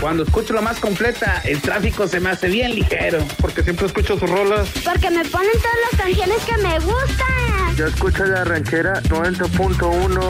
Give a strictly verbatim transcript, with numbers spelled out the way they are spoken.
Cuando escucho la más completa, el tráfico se me hace bien ligero. Porque siempre escucho sus rolas. Porque me ponen todas las canciones que me gustan. Yo escucho la ranchera noventa punto uno.